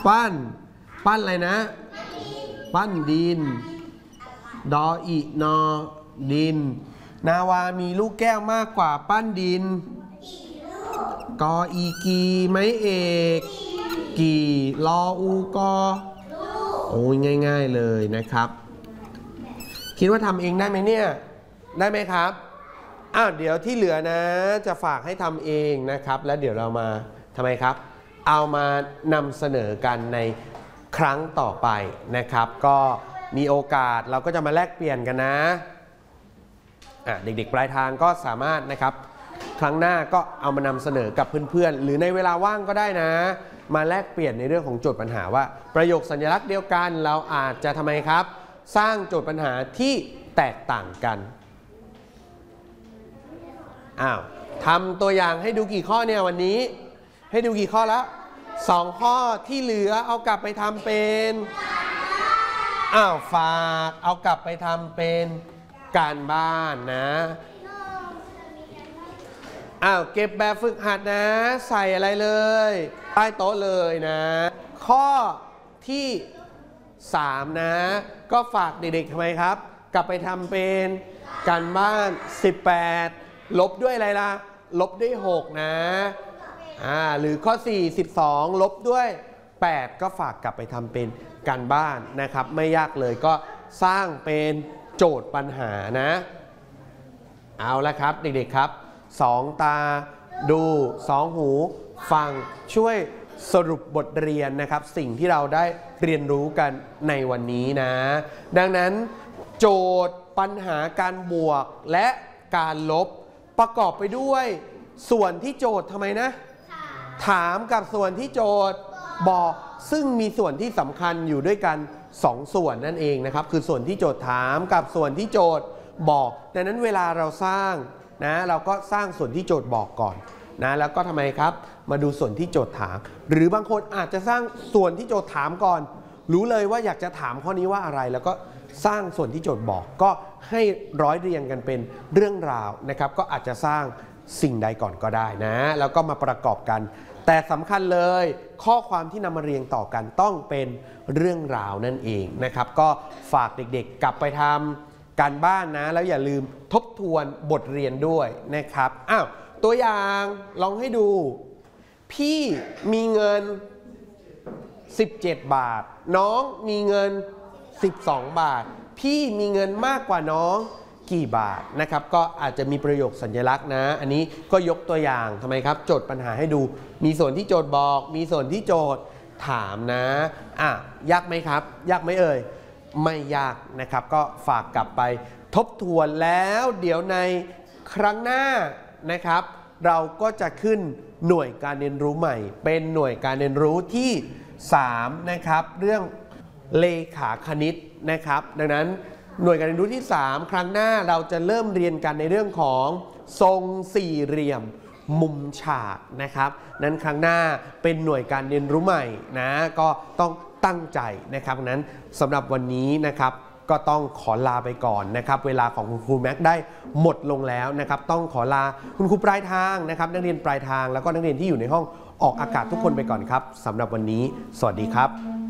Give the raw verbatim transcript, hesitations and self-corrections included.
ปั้นปั้นอะไรนะปั้นดินดออินอดินนาวามีลูกแก้วมากกว่าปั้นดินกออีกีไม้เอกกี่ลออูกอโอ้ยง่ายๆเลยนะครับคิดว่าทำเองได้ไหมเนี่ยได้ไหมครับอ้าวเดี๋ยวที่เหลือนะจะฝากให้ทำเองนะครับแล้วเดี๋ยวเรามาทำไมครับเอามานำเสนอกันในครั้งต่อไปนะครับก็มีโอกาสเราก็จะมาแลกเปลี่ยนกันนะอ่ะเด็กๆปลายทางก็สามารถนะครับครั้งหน้าก็เอามานำเสนอกับเพื่อนๆหรือในเวลาว่างก็ได้นะมาแลกเปลี่ยนในเรื่องของโจทย์ปัญหาว่าประโยคสัญลักษณ์เดียวกันเราอาจจะทำไมครับสร้างโจทย์ปัญหาที่แตกต่างกันอ้าวทำตัวอย่างให้ดูกี่ข้อเนี่ยวันนี้ให้ดูกี่ข้อแล้วสองข้อที่เหลือเอากลับไปทำเป็นอ้าวฝากเอากลับไปทำเป็นการบ้านนะอ้าวเก็บแบบฝึกหัดนะใส่อะไรเลยใต้โต๊ะเลยนะข้อที่สามนะก็ฝากเด็กๆทำไมครับกลับไปทำเป็นการบ้านสิบแปดลบด้วยอะไรล่ะลบด้วยหกนะอ่าหรือข้อสี่ สิบสองลบด้วยแปดก็ฝากกลับไปทำเป็นการบ้านนะครับไม่ยากเลยก็สร้างเป็นโจทย์ปัญหานะเอาละครับเด็กๆครับสองตาดูสองหูฟังช่วยสรุปบทเรียนนะครับสิ่งที่เราได้เรียนรู้กันในวันนี้นะดังนั้นโจทย์ปัญหาการบวกและการลบประกอบไปด้วยส่วนที่โจทย์ทำไมนะถามกับส่วนที่โจทย์บอกซึ่งมีส่วนที่สำคัญอยู่ด้วยกันสองส่วนนั่นเองนะครับคือส่วนที่โจทย์ถามกับส่วนที่โจทย์บอกดังนั้นเวลาเราสร้างนะเราก็สร้างส่วนที่โจทย์บอกก่อนนะแล้วก็ทำไมครับมาดูส่วนที่โจทย์ถามหรือบางคนอาจจะสร้างส่วนที่โจทย์ถามก่อนรู้เลยว่าอยากจะถามข้อนี้ว่าอะไรแล้วก็สร้างส่วนที่โจทย์บอกก็ให้ร้อยเรียงกันเป็นเรื่องราวนะครับก็อาจจะสร้างสิ่งใดก่อนก็ได้นะแล้วก็มาประกอบกันแต่สำคัญเลยข้อความที่นำมาเรียงต่อกันต้องเป็นเรื่องราวนั่นเองนะครับก็ฝากเด็กๆกลับไปทำการบ้านนะแล้วอย่าลืมทบทวนบทเรียนด้วยนะครับอ้าวตัวอย่างลองให้ดูพี่มีเงินสิบเจ็ดบาทน้องมีเงินสิบสองบาทพี่มีเงินมากกว่าน้องกี่บาทนะครับก็อาจจะมีประโยคสัญลักษณ์นะอันนี้ก็ยกตัวอย่างทำไมครับโจทย์ปัญหาให้ดูมีส่วนที่โจทย์บอกมีส่วนที่โจทย์ถามนะอ่ะยากไหมครับยากไหมเอ่ยไม่ยากนะครับก็ฝากกลับไปทบทวนแล้วเดี๋ยวในครั้งหน้านะครับเราก็จะขึ้นหน่วยการเรียนรู้ใหม่เป็นหน่วยการเรียนรู้ที่สามนะครับเรื่องเลขาคณิตนะครับดังนั้นหน่วยการเรียนรู้ที่สามครั้งหน้าเราจะเริ่มเรียนกันในเรื่องของทรงสี่เหลี่ยมมุมฉากนะครับนั้นครั้งหน้าเป็นหน่วยการเรียนรู้ใหม่นะก็ต้องตั้งใจนะครับนั้นสำหรับวันนี้นะครับก็ต้องขอลาไปก่อนนะครับเวลาของคุณครูแม็กได้หมดลงแล้วนะครับต้องขอลาคุณครูปลายทางนะครับนักเรียนปลายทางแล้วก็นักเรียนที่อยู่ในห้องออกอากาศทุกคนไปก่อนครับสำหรับวันนี้สวัสดีครับ